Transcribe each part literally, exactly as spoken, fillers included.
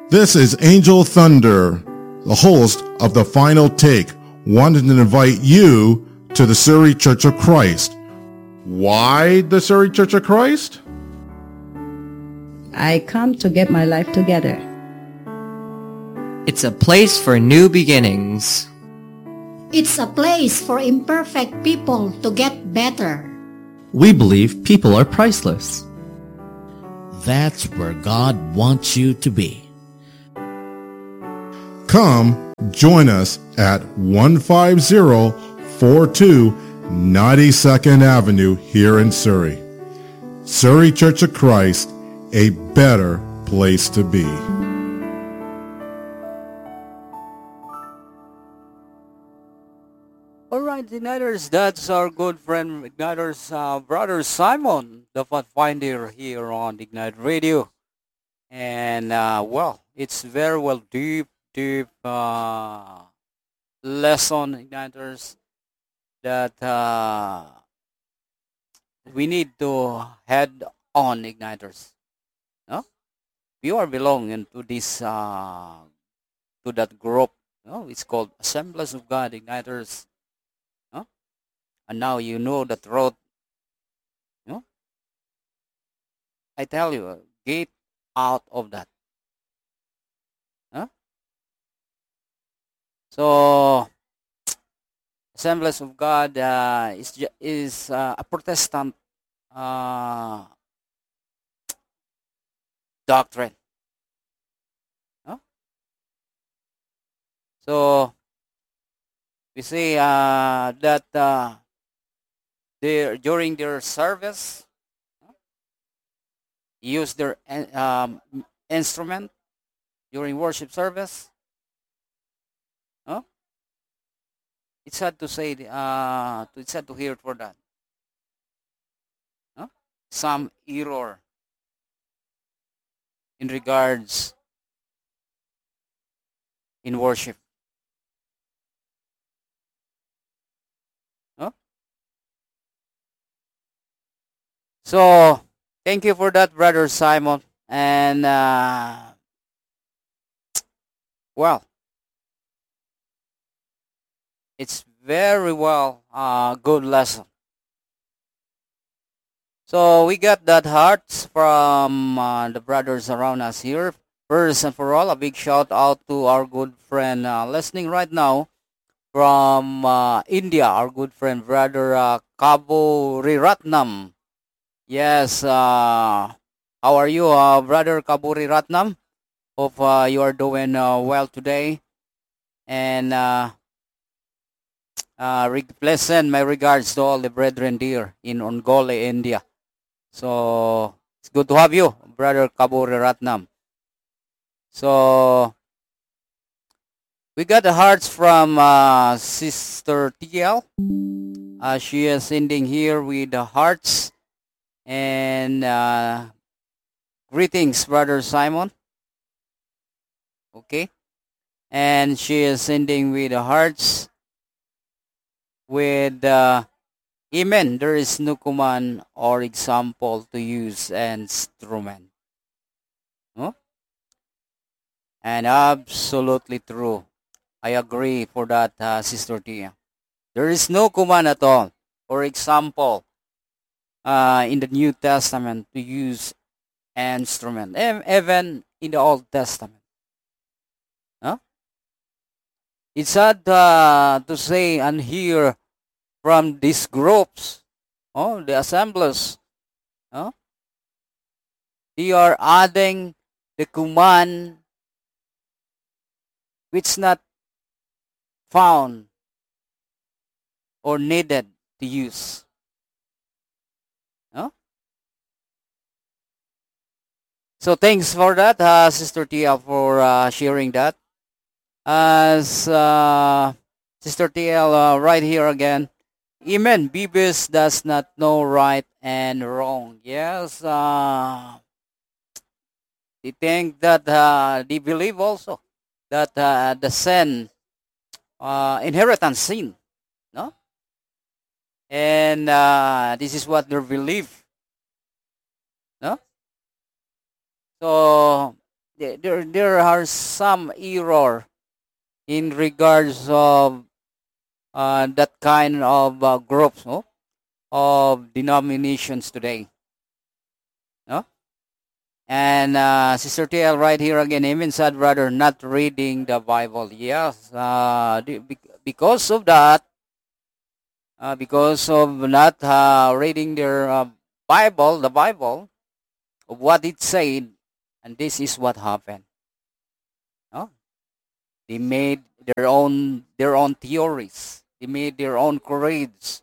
This is Angel Thunder, the host of The Final Take, wanting to invite you to the Surrey Church of Christ. Why the Surrey Church of Christ? I come to get my life together. It's a place for new beginnings. It's a place for imperfect people to get better. We believe people are priceless. That's where God wants you to be. Come join us at one five zero four two ninety-second Avenue here in Surrey. Surrey Church of Christ, a better place to be. Alright, Igniters, that's our good friend Igniters, uh, brother Simon, the Pathfinder here on Ignite Radio. And, uh, well, it's very well deep, deep uh, lesson, Igniters, that uh, we need to head on, Igniters. No? We are belonging to this, uh, to that group. No? It's called Assemblies of God, Igniters. And now you know the truth. You know? I tell you, get out of that. Huh? So, Assemblies of God uh, is ju- is uh, a Protestant uh, doctrine. Huh? So, we say uh, that. Uh, Their, during their service, use their um, instrument during worship service. Huh? It's sad to say, uh, it's sad to hear for that. Huh? Some error in regards in worship. So, thank you for that, Brother Simon. And, uh, well, it's very well uh, good lesson. So, we got that hearts from uh, the brothers around us here. First and for all, a big shout out to our good friend uh, listening right now from uh, India, our good friend, Brother uh, Kabo Riratnam. Yes, uh, how are you, uh, Brother Kaburi Ratnam? Hope uh, you are doing uh, well today. And uh, uh, re- please send my regards to all the brethren there in Ongole, India. So, it's good to have you, Brother Kaburi Ratnam. So, we got the hearts from uh, Sister T L. Uh, she is sending here with the hearts. And uh, greetings, Brother Simon. Okay. And she is sending with the hearts with uh, Amen. There is no command or example to use instrument. No? And absolutely true. I agree for that, uh, Sister Tia. There is no command at all or example Uh, in the New Testament to use instrument, e- even in the Old Testament. Huh? It's sad uh, to say and hear from these groups, oh, the assemblies, huh? They are adding the command which not found or needed to use. Huh? So thanks for that, uh, Sister Tia, for uh, sharing that. As uh, Sister T L uh, right here again. Amen. Bibis does not know right and wrong. Yes, uh, they think that uh, they believe also that uh, the sin, uh, inheritance sin, no? And uh, this is what they believe, no? So there there there are some error in regards of uh, that kind of uh, groups, no? Of denominations today, no? And uh, Sister T L right here again, amen, sad brother, not reading the Bible. Yes, uh, the- bec- because of that, uh, because of not uh, reading their uh, Bible, the Bible, of what it said, and this is what happened. No? They made their own their own theories. They made their own creeds,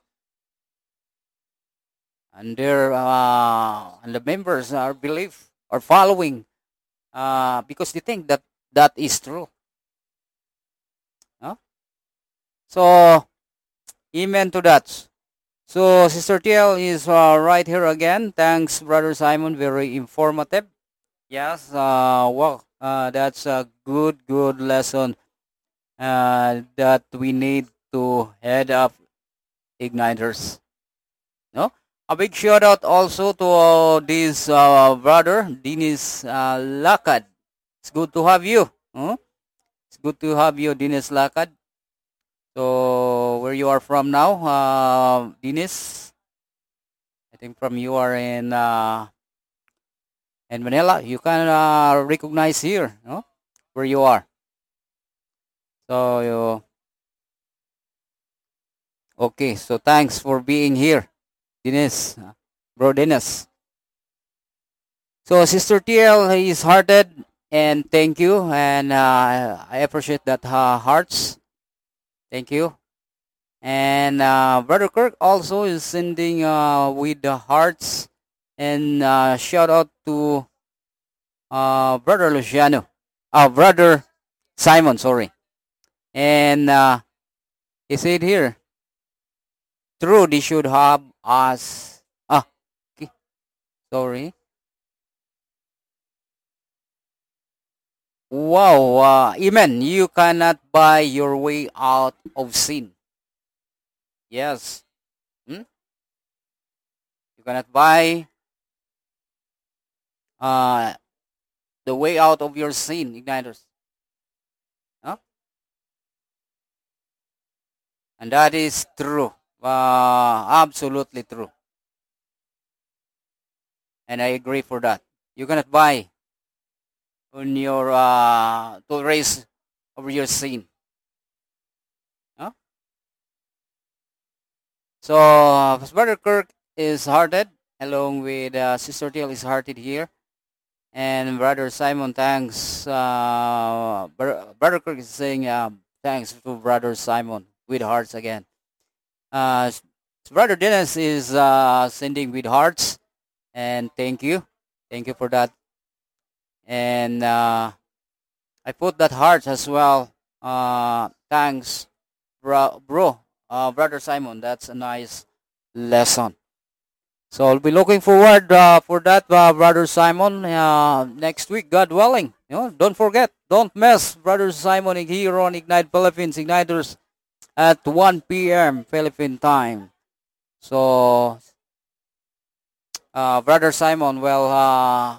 and their uh, and the members are believe are following uh, because they think that that is true. No? So amen to that. So Sister T L is uh, right here again. Thanks, Brother Simon. Very informative. Yes. Uh, well, uh, that's a good, good lesson uh, that we need to head up igniters. No. A big shout out also to uh, this uh, brother Dinis uh, Lakad. It's good to have you. Huh? It's good to have you, Dinis Lakad. So where you are from now, uh, Dinis? I think from you are in uh, in Manila. You can uh, recognize here, no? Where you are. So you okay. So thanks for being here, Dinis, uh, bro Dinis. So Sister T L is hearted, and thank you, and uh, I appreciate that uh, hearts. Thank you. And uh, Brother Kirk also is sending uh, with the hearts, and uh, shout out to uh, Brother Luciano, uh, Brother Simon, sorry. And uh, he said here, true, they should have us. Ah, okay, sorry. Wow, uh, amen. You cannot buy your way out of sin. Yes. Hmm? You cannot buy uh, the way out of your sin, igniters. Huh? And that is true. Uh, absolutely true. And I agree for that. You cannot buy on your uh, to raise over your sin. Huh? So uh, Brother Kirk is hearted, along with uh, Sister Teal is hearted here. And Brother Simon, thanks. Uh, Br- Brother Kirk is saying um, thanks to Brother Simon with hearts again. Uh, s- Brother Dennis is uh, sending with hearts, and thank you, thank you for that. And uh, I put that heart as well. Uh, thanks, bro, bro uh, Brother Simon. That's a nice lesson. So I'll be looking forward uh, for that, uh, Brother Simon, uh, next week, God willing. You know, don't forget, don't miss Brother Simon here on Ignite Philippines Igniters at one p m Philippine time. So, uh, Brother Simon will uh,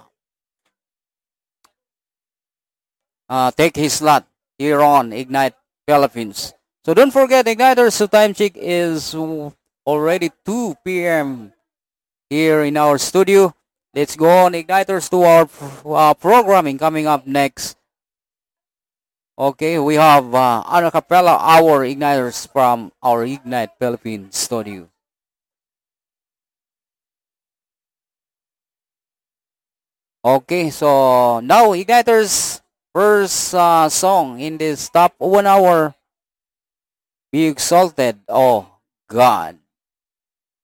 uh, take his slot here on Ignite Philippines. So don't forget, Igniters, so time check is already two p m here in our studio. Let's go on, Igniters, to our uh, programming coming up next. Okay, we have uh, an acapella hour Igniters from our Ignite Philippines studio. Okay, so now Igniters, first uh, song in this top one hour, Be Exalted, oh God.